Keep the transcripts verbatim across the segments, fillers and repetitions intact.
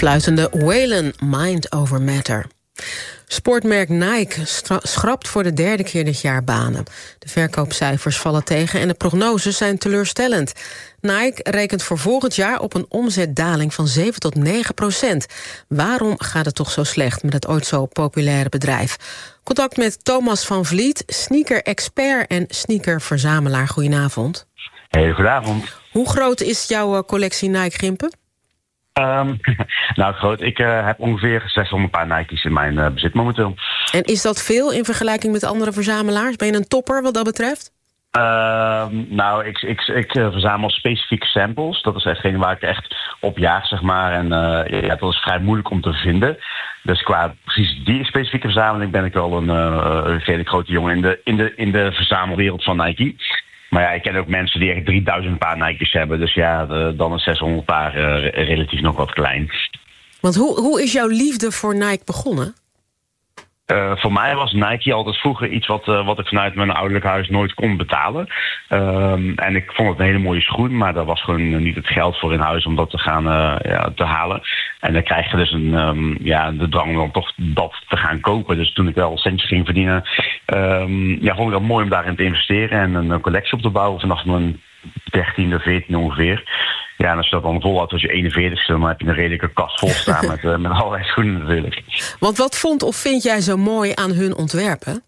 Afsluitende Waylon, Mind Over Matter. Sportmerk Nike schrapt voor de derde keer dit jaar banen. De verkoopcijfers vallen tegen en de prognoses zijn teleurstellend. Nike rekent voor volgend jaar op een omzetdaling van zeven tot negen procent. Waarom gaat het toch zo slecht met het ooit zo populaire bedrijf? Contact met Thomas van Vliet, sneaker-expert en sneakerverzamelaar. Goedenavond. Hey, goedenavond. Hoe groot is jouw collectie Nike-gimpen? Um, nou, groot. Ik uh, heb ongeveer zeshonderd paar Nike's in mijn uh, bezit momenteel. En is dat veel in vergelijking met andere verzamelaars? Ben je een topper wat dat betreft? Uh, nou, ik, ik, ik uh, verzamel specifieke samples. Dat is hetgeen waar ik echt op jaag, zeg maar. En uh, ja, dat is vrij moeilijk om te vinden. Dus qua precies die specifieke verzameling ben ik wel een, uh, een redelijk grote jongen in de, in, de, in de verzamelwereld van Nike. Maar ja, ik ken ook mensen die echt drieduizend paar Nike's hebben. Dus ja, de, dan is zeshonderd paar uh, relatief nog wat klein. Want hoe, hoe is jouw liefde voor Nike begonnen? Uh, voor mij was Nike altijd vroeger iets wat, uh, wat ik vanuit mijn ouderlijk huis nooit kon betalen. Um, en ik vond het een hele mooie schoen, maar daar was gewoon niet het geld voor in huis om dat te gaan uh, ja, te halen. En dan krijg je dus een, um, ja, de drang om dan toch dat te gaan kopen. Dus toen ik wel centjes ging verdienen, um, ja, vond ik dat mooi om daarin te investeren en een, een collectie op te bouwen vanaf mijn dertiende, veertiende ongeveer. Ja, en als je dat dan volhoudt als je eenenveertigste, dan heb je een redelijke kast vol staan met, uh, met allerlei schoenen natuurlijk. Want wat vond of vind jij zo mooi aan hun ontwerpen?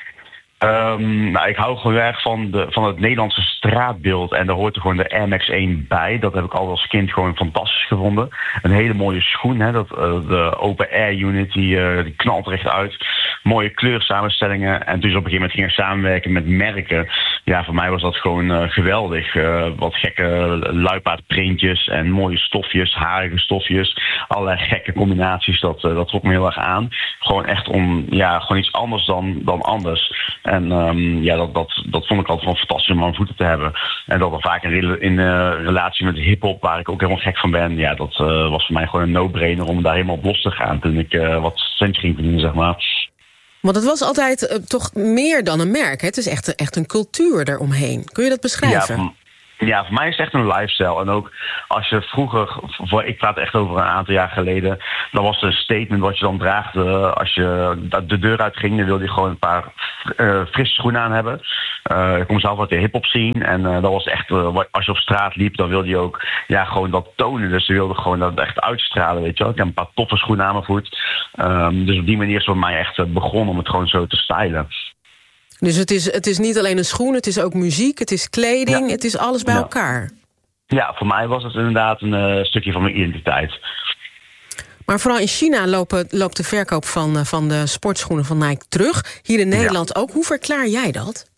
Um, nou, ik hou gewoon erg van, de, van het Nederlandse straatbeeld. En daar hoort er gewoon de Air Max één bij. Dat heb ik al als kind gewoon fantastisch gevonden. Een hele mooie schoen. Hè? Dat, uh, de Open Air Unit, die, uh, die knalt er echt uit. Mooie kleursamenstellingen. En toen op een gegeven moment ging ik samenwerken met merken. Ja, voor mij was dat gewoon uh, geweldig. Uh, wat gekke luipaardprintjes en mooie stofjes, harige stofjes. Allerlei gekke combinaties. Dat, uh, dat trok me heel erg aan. Gewoon echt om, ja, gewoon iets anders dan, dan anders. En um, ja, dat, dat, dat vond ik altijd wel fantastisch om aan voeten te hebben. En dat dan vaak in, rela- in uh, relatie met hip-hop, waar ik ook helemaal gek van ben. Ja, dat uh, was voor mij gewoon een no-brainer om daar helemaal op los te gaan toen ik uh, wat centjes ging verdienen, zeg maar. Want het was altijd uh, toch meer dan een merk. Hè? Het is echt, echt een cultuur eromheen. Kun je dat beschrijven? Ja, Ja, voor mij is het echt een lifestyle. En ook als je vroeger, voor, ik praat echt over een aantal jaar geleden, dan was het een statement wat je dan draagt. Uh, als je de deur uit ging, dan wilde je gewoon een paar uh, frisse schoenen aan hebben. Uh, ik kom zelf uit de hip-hop scene. En uh, dat was echt, uh, als je op straat liep, dan wilde je ook ja, gewoon dat tonen. Dus je wilde gewoon dat echt uitstralen, weet je wel. Ik heb een paar toffe schoenen aan mijn voet. Um, dus op die manier is het voor mij echt uh, begonnen om het gewoon zo te stylen. Dus het is, het is niet alleen een schoen, het is ook muziek, het is kleding, ja. Het is alles bij ja. elkaar. Ja, voor mij was het inderdaad een uh, stukje van mijn identiteit. Maar vooral in China lopen, loopt de verkoop van, uh, van de sportschoenen van Nike terug. Hier in Nederland ja. ook. Hoe verklaar jij dat?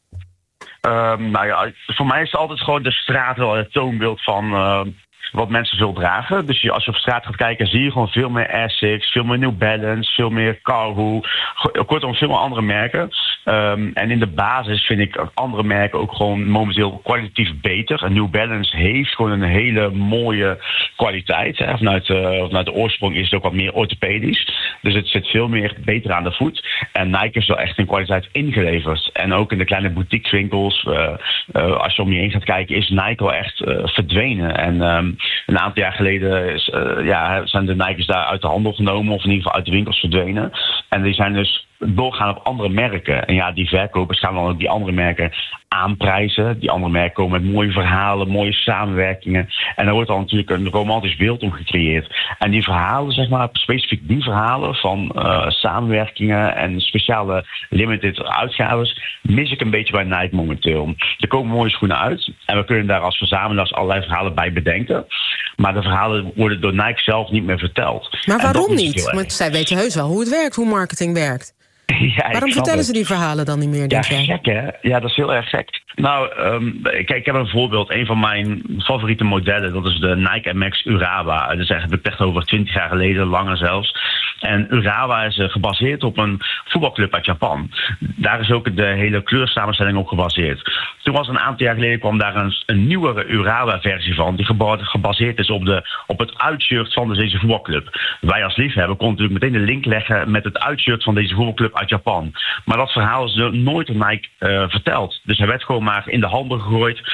Um, nou ja, voor mij is het altijd gewoon de straat wel het toonbeeld van Uh, wat mensen veel dragen. Dus als je op straat gaat kijken, zie je gewoon veel meer Asics, veel meer New Balance, veel meer Karhu. Kortom, veel meer andere merken. Um, en in de basis vind ik andere merken ook gewoon momenteel kwalitatief beter. En New Balance heeft gewoon een hele mooie kwaliteit. Hè. Vanuit, uh, vanuit de oorsprong is het ook wat meer orthopedisch. Dus het zit veel meer beter aan de voet. En Nike is wel echt in kwaliteit ingeleverd. En ook in de kleine boutiqueswinkels, uh, uh, als je om je heen gaat kijken, is Nike wel echt uh, verdwenen. En um, een aantal jaar geleden is, uh, ja, zijn de Nike's daar uit de handel genomen, of in ieder geval uit de winkels verdwenen. En die zijn dus doorgaan op andere merken. En ja, die verkopers gaan dan ook die andere merken aanprijzen. Die andere merken komen met mooie verhalen, mooie samenwerkingen. En daar wordt dan natuurlijk een romantisch beeld om gecreëerd. En die verhalen, zeg maar, specifiek die verhalen van uh, samenwerkingen en speciale limited uitgaves, mis ik een beetje bij Nike momenteel. Er komen mooie schoenen uit en we kunnen daar als verzamelaars allerlei verhalen bij bedenken. Maar de verhalen worden door Nike zelf niet meer verteld. Maar waarom niet? Want zij weten heus wel hoe het werkt, hoe marketing werkt. Ja, waarom vertellen het. ze die verhalen dan niet meer, denk ja, jij? Gek, hè? Ja, dat is heel erg gek. Nou, um, kijk, ik heb een voorbeeld. Een van mijn favoriete modellen, dat is de Nike Air Max Urawa. Dat is eigenlijk echt over twintig jaar geleden, langer zelfs. En Urawa is uh, gebaseerd op een voetbalclub uit Japan. Daar is ook de hele kleursamenstelling op gebaseerd. Toen was een aantal jaar geleden kwam daar een, een nieuwere Urawa-versie van, die geba- gebaseerd is op, de, op het uitshirt van deze voetbalclub. Wij als liefhebber konden natuurlijk meteen de link leggen met het uitshirt van deze voetbalclub uit Japan. Maar dat verhaal is nooit door Nike uh, verteld. Dus hij werd gewoon maar in de handel gegooid.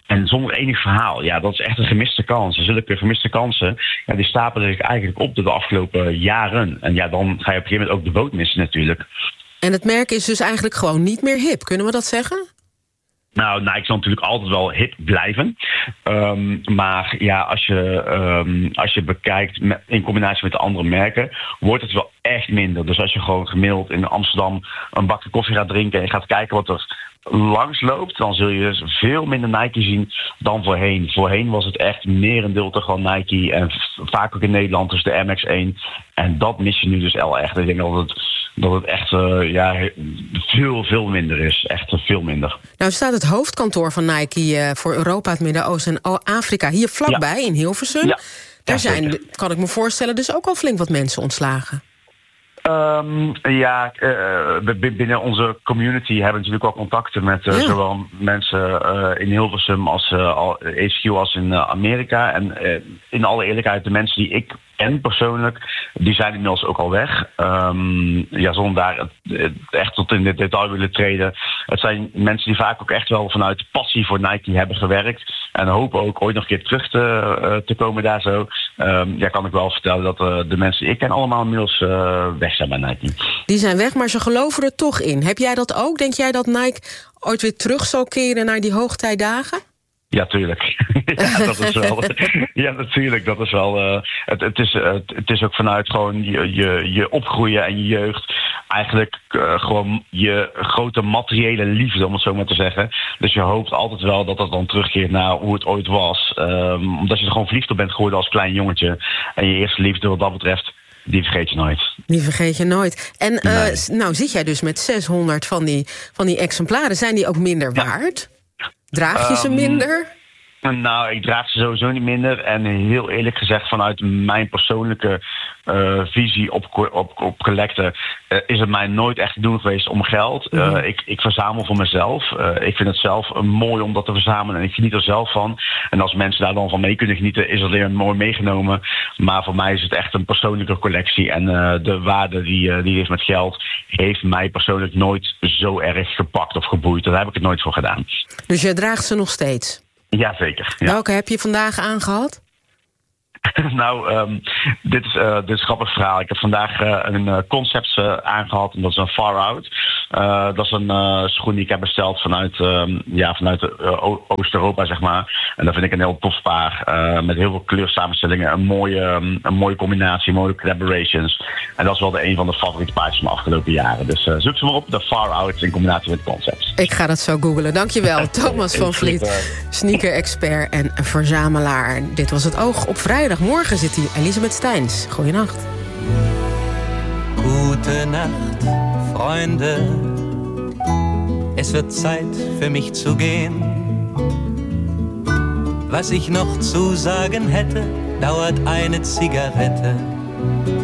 En zonder enig verhaal. Ja, dat is echt een gemiste kans. Zulke gemiste kansen, ja, die stapelen zich eigenlijk op door de afgelopen jaren. En ja, dan ga je op een gegeven moment ook de boot missen natuurlijk. En het merk is dus eigenlijk gewoon niet meer hip. Kunnen we dat zeggen? Nou, Nike zal natuurlijk altijd wel hip blijven. Um, maar ja, als je, um, als je bekijkt met, in combinatie met de andere merken, wordt het wel echt minder. Dus als je gewoon gemiddeld in Amsterdam een bakje koffie gaat drinken en je gaat kijken wat er langs loopt, dan zul je dus veel minder Nike zien dan voorheen. Voorheen was het echt merendeel toch wel Nike en vaak ook in Nederland dus de M X één. En dat mis je nu dus wel echt. Ik denk dat het, dat het echt uh, ja, veel, veel minder is. Echt veel minder. Nou staat het hoofdkantoor van Nike uh, voor Europa, het Midden-Oosten en Afrika hier vlakbij, ja, in Hilversum. Ja. Daar ja, zijn, kan ik me voorstellen, dus ook al flink wat mensen ontslagen. Um, ja, uh, binnen onze community hebben we natuurlijk wel contacten met uh, ja. zowel mensen uh, in Hilversum als uh, H Q als in uh, Amerika. En uh, in alle eerlijkheid, de mensen die ik ken persoonlijk, die zijn inmiddels ook al weg. Um, ja, zonder daar het, het echt tot in dit detail willen treden. Het zijn mensen die vaak ook echt wel vanuit passie voor Nike hebben gewerkt. En hopen ook ooit nog een keer terug te, uh, te komen daar zo. Um, ja, kan ik wel vertellen dat uh, de mensen die ik ken allemaal inmiddels uh, weg zijn bij Nike. Die zijn weg, maar ze geloven er toch in. Heb jij dat ook? Denk jij dat Nike ooit weer terug zal keren naar die hoogtijdagen? Ja, tuurlijk. ja, dat is wel. ja, natuurlijk. Dat is wel. Uh, het, het, is, uh, het is ook vanuit gewoon je, je, je opgroeien en je jeugd. Eigenlijk uh, gewoon je grote materiële liefde, om het zo maar te zeggen. Dus je hoopt altijd wel dat dat dan terugkeert naar hoe het ooit was. Um, omdat je er gewoon verliefd op bent geworden als klein jongetje. En je eerste liefde wat dat betreft, die vergeet je nooit. Die vergeet je nooit. En uh, nee. nou zit jij dus met zeshonderd van die, van die exemplaren. Zijn die ook minder ja. waard? Draag je ze um, minder? Nou, ik draag ze sowieso niet minder. En heel eerlijk gezegd, vanuit mijn persoonlijke uh, visie op, op, op collecten uh, is het mij nooit echt te doen geweest om geld. Uh, mm. ik, ik verzamel voor mezelf. Uh, ik vind het zelf uh, mooi om dat te verzamelen en ik geniet er zelf van. En als mensen daar dan van mee kunnen genieten, is dat weer mooi meegenomen. Maar voor mij is het echt een persoonlijke collectie. En uh, de waarde die, uh, die heeft met geld, heeft mij persoonlijk nooit zo erg gepakt of geboeid. Daar heb ik het nooit voor gedaan. Dus je draagt ze nog steeds? Jazeker. Ja. Welke heb je vandaag aangehad? nou, um, dit, is, uh, dit is een grappig verhaal. Ik heb vandaag uh, een uh, concept uh, aangehad. En dat is een Far Out. Uh, dat is een uh, schoen die ik heb besteld vanuit, um, ja, vanuit uh, Oost-Europa, zeg maar. En dat vind ik een heel tof paar. Uh, met heel veel kleursamenstellingen. Een mooie, um, een mooie combinatie, mooie collaborations. En dat is wel de een van de favoriete paardjes van de afgelopen jaren. Dus uh, zoek ze maar op. De Far Out in combinatie met concepts. Ik ga dat zo googlen. Dankjewel, Thomas van Vliet. Sneaker-expert en verzamelaar. Dit was Het Oog op vrijdag. Morgen zit hier Elisabeth Steins. Goeienacht. Gute Nacht, Freunde. Es wird Zeit für mich zu gehen. Was ich noch zu sagen hätte, dauert eine Zigarette